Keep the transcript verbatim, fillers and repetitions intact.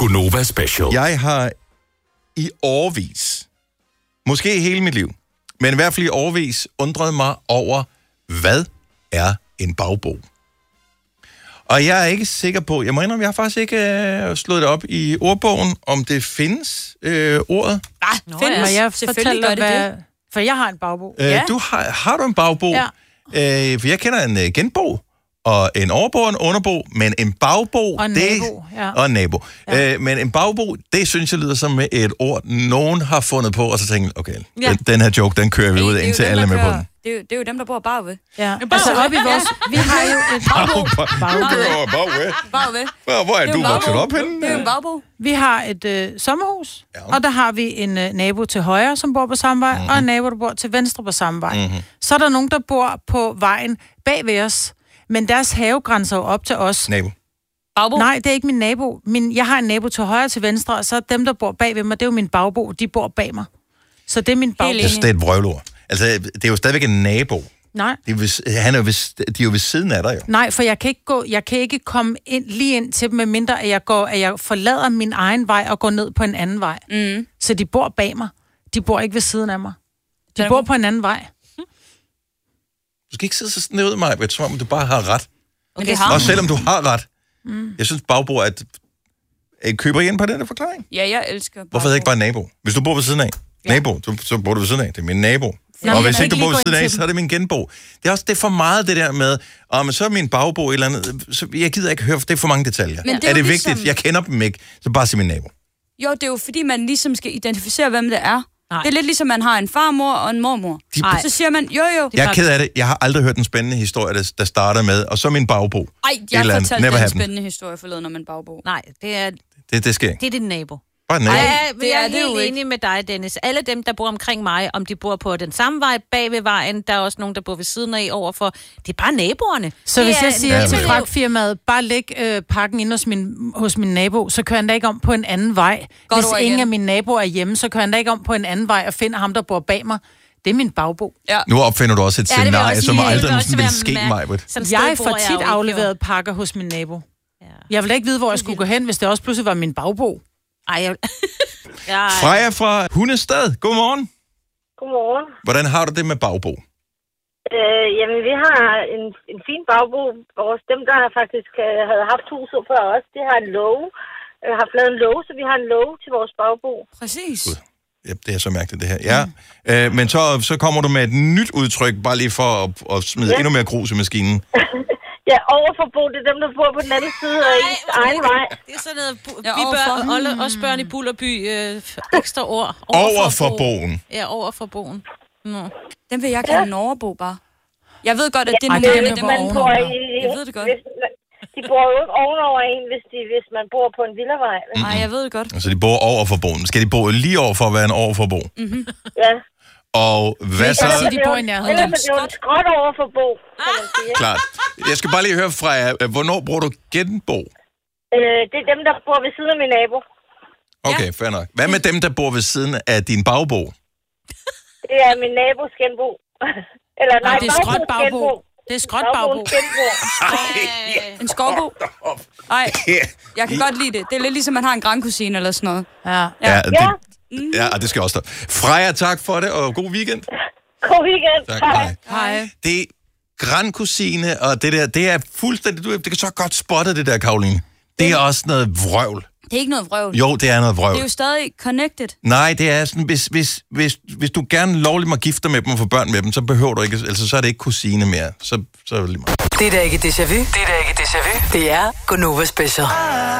Gunova Special. Jeg har i årevis, måske hele mit liv, men i hvert fald i årevis, undret mig over, hvad er en bagbog? Og jeg er ikke sikker på, jeg må indrømme, jeg har faktisk ikke øh, slået det op i ordbogen, om det findes, øh, ordet. Ah, findes. Ja, jeg Selvfølgelig gør det hvad, det. For jeg har en bagbog. Øh, Ja. du har, har du en bagbog? Ja. Øh, for jeg kender en øh, genbog, og en overbog og en underbog, men en bagbog... Og en det, nabo, ja. Og en nabo. Ja. Øh, men en bagbog, det synes jeg lyder som et ord, nogen har fundet på, og så tænker okay, Ja. den, den her joke, den kører vi ud, Det er jo indtil dem, alle er der med på kører- den. Det er, jo, det er jo dem, der bor bagved. Ja. Altså op i vores... Vi har jo et bagbog. Bagbog, bagbog. Bagved. Hvor, hvor er Det er du jo en vokset bagbog. op henne? Det er jo en bagbog. Vi har et øh, sommerhus, Ja. ja. og der har vi en øh, nabo til højre, som bor på samme vej, mm-hmm. og en nabo, der bor til venstre på samme vej. Mm-hmm. Så er der nogen, der bor på vejen bag ved os, men deres have grænser jo op til os. Nabo. Bagbog. Nej, det er ikke min nabo. Min, jeg har en nabo til højre og til venstre, og så dem, der bor bag ved mig, det er jo min bagbog. De bor bag mig. Så det er min bagbog. Jeg synes, det er et vrøvlord. Altså, det er jo stadigvæk en nabo. Nej. De er, ved, han er jo ved, de er jo ved siden af dig, jo. Nej, for jeg kan ikke gå, jeg kan ikke komme ind, lige ind til dem, medmindre at jeg, går, at jeg forlader min egen vej og går ned på en anden vej. Mm. Så de bor bag mig. De bor ikke ved siden af mig. De er bor god. på en anden vej. Du skal ikke sidde så sådan ud af mig, men som om du bare har ret. Men det har Og selvom du har ret. Mm. Jeg synes, bagbog er... At, at køber I ind på den der forklaring? Ja, jeg elsker bagbog. Hvorfor er det ikke bare nabo? Hvis du bor ved siden af. Ja. Nabo, du, så bor du ved siden af. Det er min nabo. Nå, og jeg hvis kan ikke du ikke bor lige ved gå siden ind af, til så er det min genbo. Det er også det er for meget det der med, og men så er min bagbog et eller andet, så jeg gider ikke høre, for det er for mange detaljer. Men det er, er er det jo vigtigt? ligesom- Jeg kender dem ikke, så bare sig min nabo. Jo, det er jo fordi, man ligesom skal identificere, hvem det er. Nej. Det er lidt ligesom, man har en farmor og en mormor. De- Så siger man, jo jo. Jeg er ked af det. Jeg har aldrig hørt en spændende historie, der, der starter med, og så min bagbog. Ej, jeg eller andet. fortalte Never en happened. spændende historie forleden om en bagbog. Nej, det er, Det, det sker ikke. det er din nabo. Bare en nabo. Ja, det det er er det jo helt ikke. enig med dig, Dennis. Alle dem, der bor omkring mig, om de bor på den samme vej bag ved vejen, der er også nogen, der bor ved siden af overfor. Det er bare naboerne. Så det hvis er jeg siger Ja, til men- fragtfirmaet, bare læg øh, pakken ind hos min, hos min nabo, så kører han da ikke om på en anden vej. Godt Hvis ord ingen igen. af mine naboer er hjemme, så kører han da ikke om på en anden vej og finder ham, der bor bag mig. Det er min bagbog. Ja. Nu opfinder du også et Ja, det vil jeg scenarie, også som sige. Det aldrig vil nogensinde ville også ske være mig. mærk- Sådan et sted Jeg bor får jo tit ikke, afleveret pakker hos min nabo. Ja. Jeg ville ikke vide, hvor jeg skulle gå hen, hvis det også pludselig var min bagbog. Ej, jeg... jeg... Freja fra Hundestad, godmorgen. Godmorgen. Hvordan har du det med bagbog? Øh, jamen, vi har en, en fin bagbog. Vores, dem, der har faktisk øh, havde haft huset før os, de har en låge. Øh, har lavet en låge, så vi har en låge til vores bagbog. Præcis. Ja, det er så mærkeligt, det her. Ja. Øh, men så, så kommer du med et nyt udtryk, bare lige for at, at smide ja. Ja. endnu mere grus i maskinen. Ja, overforbrug, det er dem, der bor på den anden side af ens egen vej. Det er sådan noget, bu- Ja, vi bør, overfor. Olle, også børn i Bullerby, øh, ekstra ord. Over for bogen. Ja, over for bogen. Nå. Den vil jeg kalde en overbo bare. Jeg ved godt, at det er Ej, nogle det er af dem, dem, der Man bor bor ovenover. i, Jeg ved det godt. Hvis, de bor jo ikke ovenover en, hvis, de, hvis man bor på en villavej. vel? Nej, jeg ved det godt. Altså, de bor over for bogen. Skal de bo lige over for at være en over for bo? Mm-hmm. Ja. Og hvad så? sige, de bor i nærheden. Ellers er det jo en skråt over for bo, kan man sige. Klart. Jeg skal bare lige høre fra jer, hvornår bruger du genbo? Øh, det er dem, der bor ved siden af min nabo. Okay, fair nok. Hvad med dem, der bor ved siden af din bagbog? Det er min nabos genbo. Eller nej, Nej, det er skråt bagbogs bagbog. genbo. Det er skråt bagbog. Bagbogens genbo. En skovbo? Nej, jeg kan godt lide det. Det er lidt ligesom, man har en grandkusine eller sådan noget. Ja. Ja, Ja, det, ja, og det skal også stå. Freja, tak for det, og god weekend. god weekend. Tak, Hej. hej. Hej. Det grandkusine og det der, det er fuldstændig, du det kan så godt spotte det der, Karoline. Det er også noget vrøvl. Det er ikke noget vrøvl. Jo, det er noget vrøvl. Det er jo stadig connected. Nej, det er sådan, hvis, hvis, hvis, hvis du gerne lovligt må gifte dig med dem og få børn med dem, så behøver du ikke, altså så er det ikke kusine mere. Så, så er det lige meget. Det er da ikke déjà vu. Det er da ikke déjà vu. Det er Gunova Special.